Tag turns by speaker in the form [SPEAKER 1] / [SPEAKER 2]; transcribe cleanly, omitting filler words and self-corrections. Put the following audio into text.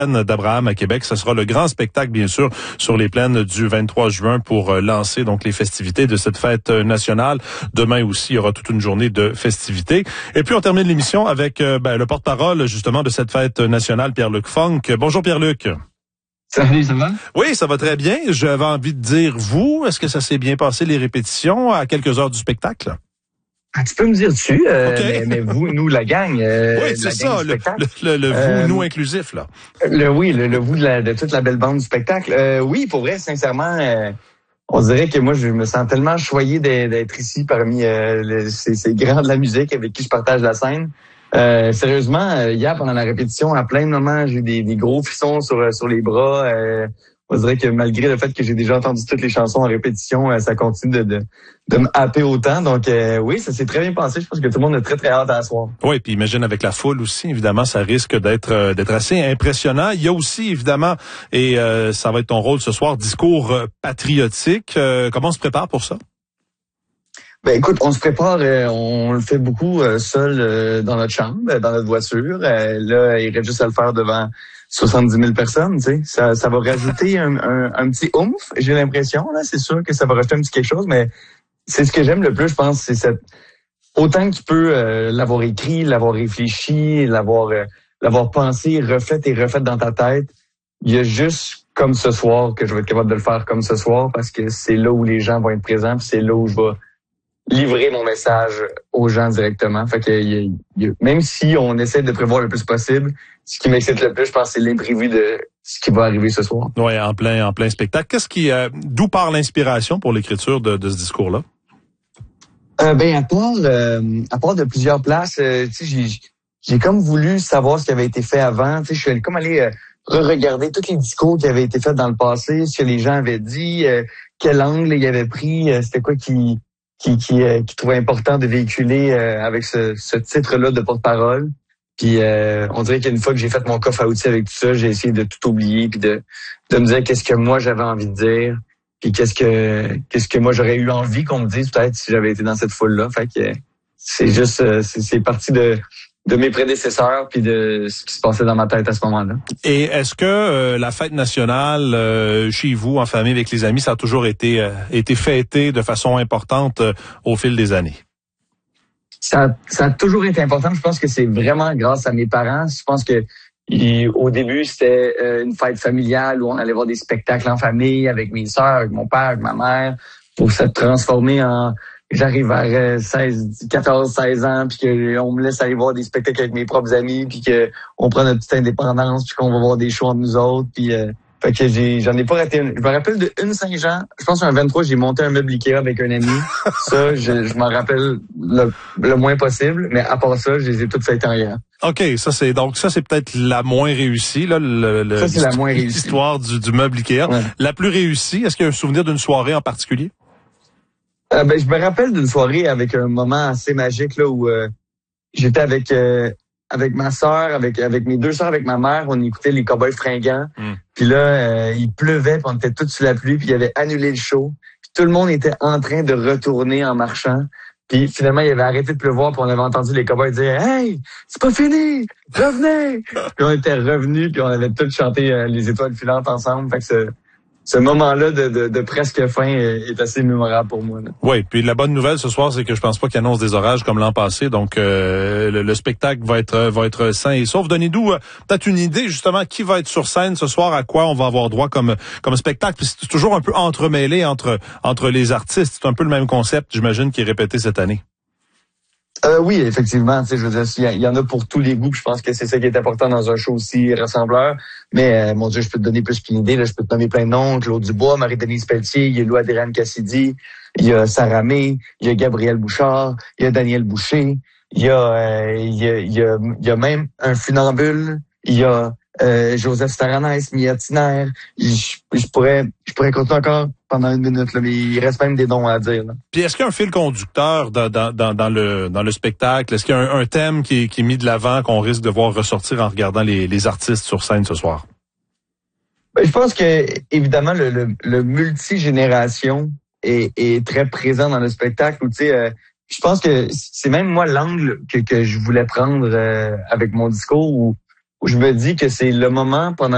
[SPEAKER 1] d'Abraham à Québec. Ce sera le grand spectacle, bien sûr, sur les plaines du 23 juin pour lancer donc les festivités de cette fête nationale. Demain aussi, il y aura toute une journée de festivités. Et puis, on termine l'émission avec le porte-parole, justement, de cette fête nationale, Pierre-Luc Funk. Bonjour, Pierre-Luc.
[SPEAKER 2] Salut, ça va?
[SPEAKER 1] Oui, ça va très bien. J'avais envie de dire, vous, est-ce que ça s'est bien passé, les répétitions, à quelques heures du spectacle?
[SPEAKER 2] Ah, tu peux me dire dessus,
[SPEAKER 1] Okay.
[SPEAKER 2] mais vous, nous, la gang.
[SPEAKER 1] Oui, c'est ça, le vous, nous inclusif, là.
[SPEAKER 2] Le vous de toute la belle bande du spectacle. Oui, pour vrai, sincèrement, on dirait que moi, je me sens tellement choyé d'être ici parmi ces grands de la musique avec qui je partage la scène. Sérieusement, hier, pendant la répétition, à plein de moments, j'ai eu des gros frissons sur les bras. On dirait que malgré le fait que j'ai déjà entendu toutes les chansons en répétition, ça continue de me happer autant. Donc oui, ça s'est très bien passé. Je pense que tout le monde a très, très hâte à la soirée.
[SPEAKER 1] Oui, puis imagine avec la foule aussi, évidemment, ça risque d'être assez impressionnant. Il y a aussi, évidemment, et ça va être ton rôle ce soir, discours patriotique. Comment on se prépare pour ça?
[SPEAKER 2] Ben écoute, on se prépare, on le fait beaucoup seul dans notre chambre, dans notre voiture. Là, il reste juste à le faire devant 70 000 personnes, tu sais. Ça va rajouter un petit oomph, j'ai l'impression. Là, c'est sûr que ça va rajouter un petit quelque chose, mais c'est ce que j'aime le plus, je pense, c'est autant que tu peux l'avoir écrit, l'avoir réfléchi, l'avoir pensé, refait dans ta tête. Il y a juste comme ce soir que je vais être capable de le faire comme ce soir parce que c'est là où les gens vont être présents, puis c'est là où je vais livrer mon message aux gens directement. Fait que même si on essaie de prévoir le plus possible, ce qui m'excite le plus, je pense, c'est l'imprévu de ce qui va arriver ce soir.
[SPEAKER 1] Oui, en plein spectacle. D'où part l'inspiration pour l'écriture de ce discours-là?
[SPEAKER 2] À part de plusieurs places, tu sais, j'ai comme voulu savoir ce qui avait été fait avant. Tu sais, je suis comme allé re-regarder tous les discours qui avaient été faits dans le passé, ce que les gens avaient dit, quel angle ils avaient pris, c'était quoi qui trouvait important de véhiculer avec ce titre-là de porte-parole. Puis on dirait qu'une fois que j'ai fait mon coffre à outils avec tout ça, j'ai essayé de tout oublier puis de me dire qu'est-ce que moi j'avais envie de dire, puis qu'est-ce que moi j'aurais eu envie qu'on me dise peut-être si j'avais été dans cette foule-là. Fait que c'est juste c'est parti de mes prédécesseurs puis de ce qui se passait dans ma tête à ce moment-là.
[SPEAKER 1] Et est-ce que la fête nationale chez vous, en famille, avec les amis, ça a toujours été fêté de façon importante au fil des années?
[SPEAKER 2] Ça a toujours été important. Je pense que c'est vraiment grâce à mes parents. Je pense que au début, c'était une fête familiale où on allait voir des spectacles en famille avec mes sœurs, avec mon père, avec ma mère, pour se transformer en... J'arrive vers 14, 16 ans, puis qu'on me laisse aller voir des spectacles avec mes propres amis, puis qu'on prend notre petite indépendance, puis qu'on va voir des shows entre nous autres, puis... Fait que j'en ai pas raté une. Je me rappelle de une Saint-Jean. Je pense qu'un 23, j'ai monté un meuble Ikea avec un ami. Ça, je m'en rappelle le moins possible. Mais à part ça, je les ai toutes faites en hier.
[SPEAKER 1] OK, ça c'est peut-être la moins réussie, là,
[SPEAKER 2] ça, c'est la moins réussie.
[SPEAKER 1] L'histoire du meuble Ikea. Ouais. La plus réussie, est-ce qu'il y a un souvenir d'une soirée en particulier?
[SPEAKER 2] Je me rappelle d'une soirée avec un moment assez magique, là, où j'étais avec ma sœur, avec mes deux sœurs, avec ma mère, on écoutait les Cowboys fringants. Puis là, il pleuvait, puis on était tous sous la pluie, puis il avait annulé le show. Puis tout le monde était en train de retourner en marchant. Puis finalement, il avait arrêté de pleuvoir, puis on avait entendu les Cowboys dire « Hey, c'est pas fini! Revenez! » Puis on était revenus, puis on avait tous chanté les étoiles filantes ensemble. Fait que ce moment-là de presque fin est assez mémorable pour moi. Là.
[SPEAKER 1] Oui, puis la bonne nouvelle ce soir, c'est que je pense pas qu'il annonce des orages comme l'an passé, donc le spectacle va être sain et sauf. Donnez-nous peut-être une idée justement qui va être sur scène ce soir, à quoi on va avoir droit comme spectacle. Puis c'est toujours un peu entremêlé entre les artistes. C'est un peu le même concept, j'imagine, qui est répété cette année.
[SPEAKER 2] Oui, effectivement, tu sais, je veux dire, il y en a pour tous les goûts. Je pense que c'est ça qui est important dans un show aussi rassembleur. Mais mon Dieu, je peux te donner plus qu'une idée. Là, je peux te nommer plein de noms. Claude Dubois, Marie-Denise Pelletier, il y a Lou Adrienne Cassidy, il y a Sarah May, il y a Gabriel Bouchard, il y a Daniel Boucher, il y a même un funambule, il y a Joseph Staranès, Mia Tiner. Je pourrais continuer encore pendant une minute, là, mais il reste même des noms à dire. Là.
[SPEAKER 1] Puis est-ce qu'il y a un fil conducteur dans le spectacle? Est-ce qu'il y a un thème qui est mis de l'avant qu'on risque de voir ressortir en regardant les artistes sur scène ce soir?
[SPEAKER 2] Ben, je pense que évidemment le multigénération est très présent dans le spectacle. Tu sais, je pense que c'est même moi l'angle que je voulais prendre avec mon discours où je me dis que c'est le moment pendant